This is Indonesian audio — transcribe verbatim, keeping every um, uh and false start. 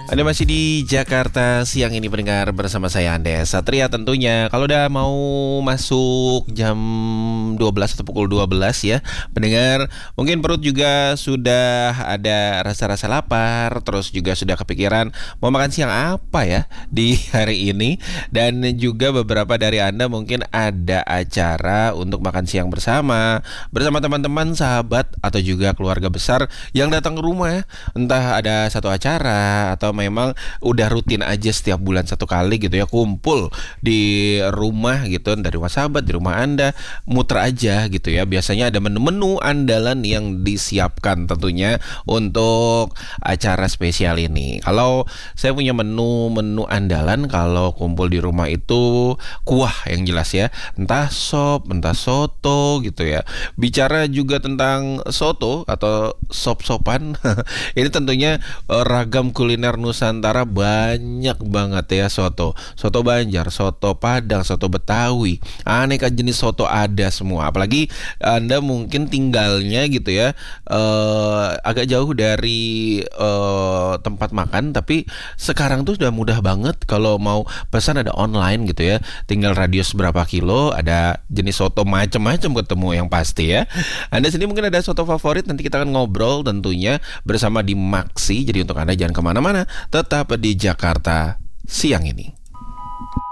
Anda masih di Jakarta siang ini pendengar bersama saya Andes Satria tentunya. Kalau udah mau masuk jam dua belas atau pukul dua belas ya pendengar, mungkin perut juga sudah ada rasa-rasa lapar, terus juga sudah kepikiran mau makan siang apa ya di hari ini. Dan juga beberapa dari Anda mungkin ada acara untuk makan siang bersama Bersama teman-teman, sahabat, atau juga keluarga besar yang datang ke rumah ya. Entah ada satu acara atau memang udah rutin aja setiap bulan satu kali gitu ya, kumpul di rumah gitu, dari rumah sahabat, di rumah Anda, muter aja gitu ya. Biasanya ada menu-menu andalan yang disiapkan tentunya untuk acara spesial ini. Kalau saya punya menu-menu andalan kalau kumpul di rumah itu kuah yang jelas ya, entah sop, entah soto gitu ya. Bicara juga tentang soto atau sop-sopan ini tentunya eh, ragam kuliner Nusantara banyak banget ya. Soto, soto Banjar, soto Padang, soto Betawi, aneka jenis soto ada semua. Apalagi Anda mungkin tinggalnya gitu ya eh, agak jauh dari eh, tempat makan, tapi sekarang tuh sudah mudah banget kalau mau pesan, ada online gitu ya. Tinggal radius berapa kilo ada jenis soto macam-macam ketemu yang pasti ya. Anda sendiri mungkin ada soto favorit, nanti kita akan ngobrol tentunya bersama di Maksi. Jadi untuk Anda jangan kemana-mana, tetap di Jakarta siang ini.